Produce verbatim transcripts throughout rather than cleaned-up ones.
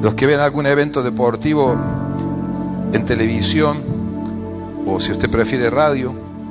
Los que ven algún evento deportivo en televisión, o si usted prefiere radio,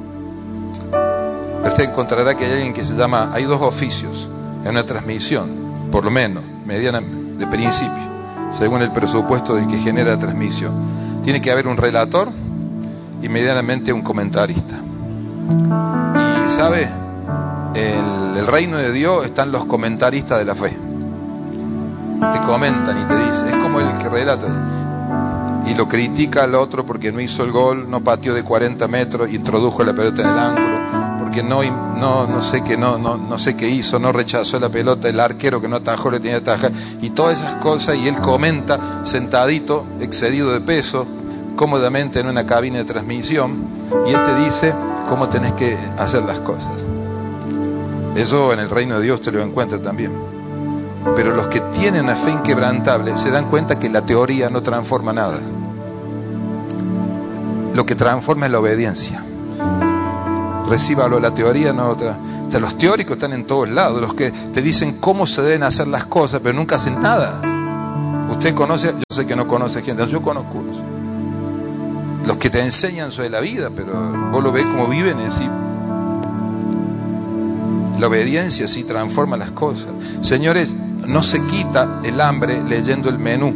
usted encontrará que hay alguien que se llama, hay dos oficios en una transmisión, por lo menos, mediana, de principio, según el presupuesto del que genera la transmisión. Tiene que haber un relator y medianamente un comentarista. Y ¿sabe? El, el reino de Dios están los comentaristas de la fe. Te comentan y te dicen, es como el que relata y lo critica al otro porque no hizo el gol, no pateó de cuarenta metros, introdujo la pelota en el ángulo, porque no no no sé qué no no no sé qué hizo, no rechazó la pelota, el arquero que no atajó le tenía que atajar, y todas esas cosas, y él comenta sentadito, excedido de peso, cómodamente en una cabina de transmisión, y él te dice cómo tenés que hacer las cosas. Eso en el reino de Dios te lo encuentra también. Pero los que tienen una fe inquebrantable se dan cuenta que la teoría no transforma nada. Lo que transforma es la obediencia. Recíbalo, la teoría no otra. Los teóricos están en todos lados, los que te dicen cómo se deben hacer las cosas, pero nunca hacen nada. Usted conoce, yo sé que no conoce gente, yo conozco unos. Los que te enseñan sobre la vida, pero vos lo ves como viven y decís, la obediencia sí transforma las cosas. Señores, no se quita el hambre leyendo el menú.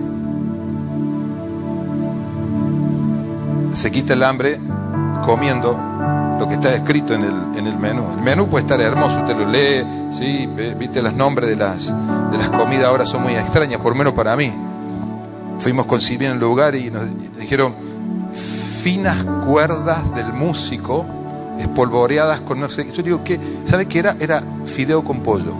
Se quita el hambre comiendo lo que está escrito en el, en el menú. El menú puede estar hermoso, usted lo lee, sí, viste, los nombres de las, de las comidas ahora son muy extrañas, por lo menos para mí. Fuimos con Silvia en el lugar y nos dijeron finas cuerdas del músico espolvoreadas con no sé. Yo digo, ¿qué? ¿Sabe qué era? Era fideo con pollo.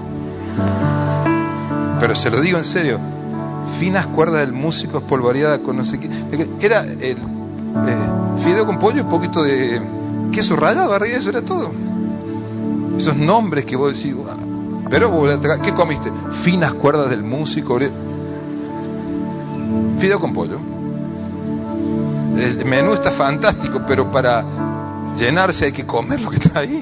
Pero se lo digo en serio, finas cuerdas del músico espolvoreadas con no sé qué. Era el eh, fideo con pollo y un poquito de queso rallado arriba, eso era todo. Esos nombres que vos decís, pero ¿qué comiste? Finas cuerdas del músico, fideo con pollo. El menú está fantástico, pero para llenarse hay que comer lo que está ahí.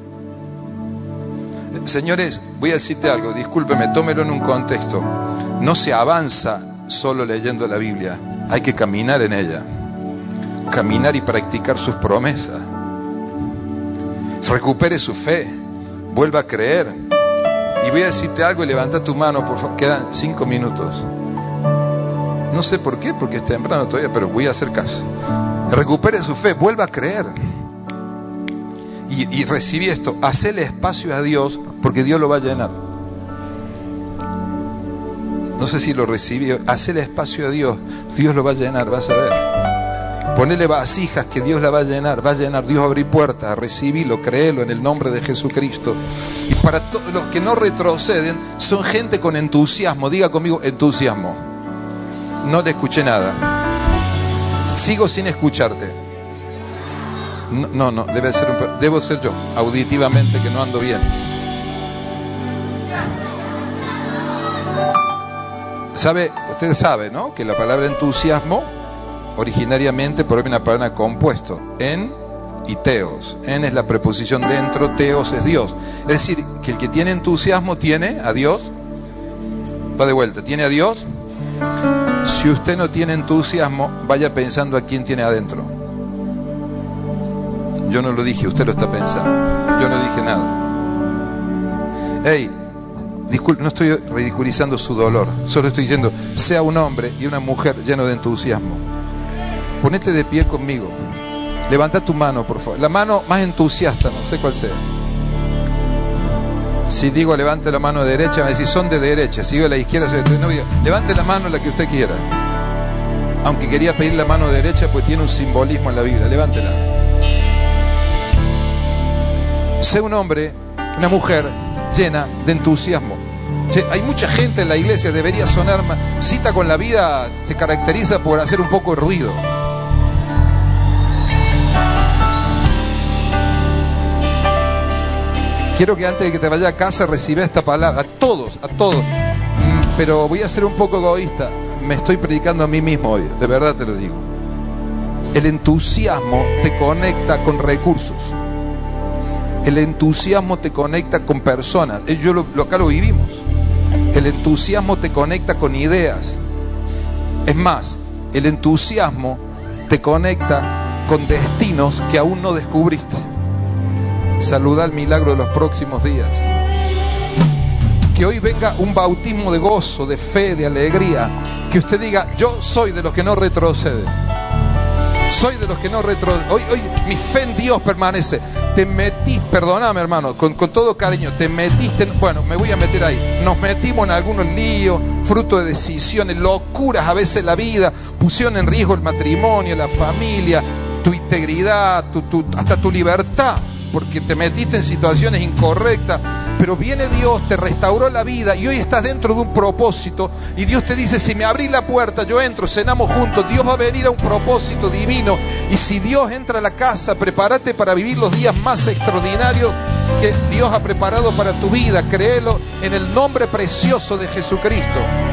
Señores, voy a decirte algo, discúlpeme, tómelo en un contexto. No se avanza solo leyendo la Biblia, hay que caminar en ella, caminar y practicar sus promesas. Recupere su fe, vuelva a creer. Y voy a decirte algo y levanta tu mano, por favor. Quedan cinco minutos. No sé por qué, porque es temprano todavía, pero voy a hacer caso. Recupere su fe, vuelva a creer. Y, y recibí esto, hacele espacio a Dios, porque Dios lo va a llenar. No sé si lo recibí, hacele espacio a Dios, Dios lo va a llenar, vas a ver. Ponele vasijas que Dios la va a llenar, va a llenar, Dios va a abrir puertas, recibilo, créelo en el nombre de Jesucristo. Y para todos los que no retroceden, son gente con entusiasmo, diga conmigo, entusiasmo. No te escuché nada. Sigo sin escucharte. No, no, no, debe ser un, debo ser yo, auditivamente, que no ando bien. ¿Sabe? Usted sabe, ¿no? Que la palabra entusiasmo originariamente proviene de una palabra compuesto, en y teos. En es la preposición dentro, teos es Dios. Es decir, que el que tiene entusiasmo tiene a Dios. Va de vuelta, ¿tiene a Dios? Si usted no tiene entusiasmo, vaya pensando a quién tiene adentro. Yo no lo dije, usted lo está pensando. Yo no dije nada. Hey, disculpe, no estoy ridiculizando su dolor. Solo estoy diciendo, sea un hombre y una mujer lleno de entusiasmo. Ponete de pie conmigo. Levanta tu mano, por favor. La mano más entusiasta, no sé cuál sea. Si digo levante la mano derecha, me decís son de derecha. Si digo la izquierda, no, levante la mano la que usted quiera. Aunque quería pedir la mano derecha, pues tiene un simbolismo en la Biblia. Levántela. Sé un hombre, una mujer llena de entusiasmo. Hay mucha gente en la iglesia, debería sonar más. Cita con la vida se caracteriza por hacer un poco de ruido. Quiero que antes de que te vaya a casa reciba esta palabra, a todos, a todos. Pero voy a ser un poco egoísta. Me estoy predicando a mí mismo hoy, de verdad te lo digo. El entusiasmo te conecta con recursos. El entusiasmo te conecta con personas. Yo lo, lo, acá lo vivimos. El entusiasmo te conecta con ideas. Es más, el entusiasmo te conecta con destinos que aún no descubriste. Saluda el milagro de los próximos días. Que hoy venga un bautismo de gozo, de fe, de alegría. Que usted diga, yo soy de los que no retroceden. Soy de los que no retroceden. Hoy, hoy mi fe en Dios permanece. Te metiste, perdóname hermano, con, con todo cariño, te metiste, en, bueno, me voy a meter ahí. Nos metimos en algunos líos, fruto de decisiones, locuras a veces la vida, pusieron en riesgo el matrimonio, la familia, tu integridad, tu, tu, hasta tu libertad, porque te metiste en situaciones incorrectas. Pero viene Dios, te restauró la vida y hoy estás dentro de un propósito. Y Dios te dice, si me abrís la puerta, yo entro, cenamos juntos. Dios va a venir a un propósito divino. Y si Dios entra a la casa, prepárate para vivir los días más extraordinarios que Dios ha preparado para tu vida. Créelo en el nombre precioso de Jesucristo.